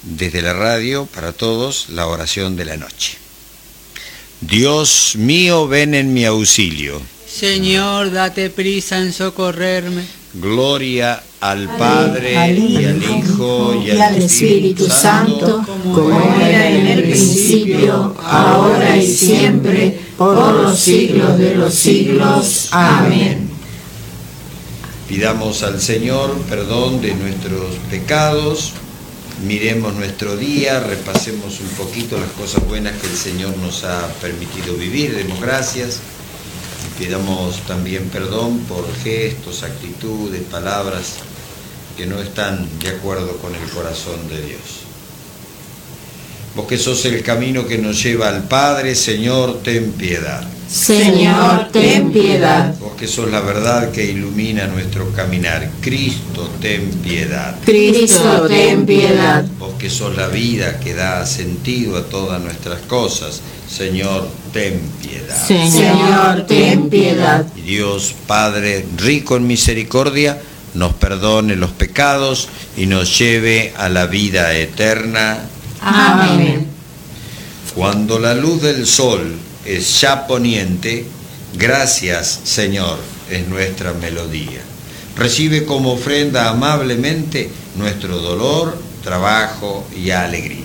desde la radio para todos la oración de la noche. Dios mío, ven en mi auxilio. Señor, date prisa en socorrerme. Gloria al Padre, y al Hijo, y al Espíritu Santo, como era en el principio, ahora y siempre, por los siglos de los siglos. Amén. Pidamos al Señor perdón de nuestros pecados, miremos nuestro día, repasemos un poquito las cosas buenas que el Señor nos ha permitido vivir, demos gracias. Pidamos también perdón por gestos, actitudes, palabras que no están de acuerdo con el corazón de Dios. Vos que sos el camino que nos lleva al Padre, Señor, ten piedad. Señor, ten piedad. Vos que sos la verdad que ilumina nuestro caminar, Cristo, ten piedad. Cristo, ten piedad. Vos que sos la vida que da sentido a todas nuestras cosas, Señor, ten piedad. Señor, ten piedad. Y Dios Padre, rico en misericordia, nos perdone los pecados y nos lleve a la vida eterna. Amén. Cuando la luz del sol es ya poniente, gracias, Señor, es nuestra melodía. Recibe como ofrenda amablemente nuestro dolor, trabajo y alegría.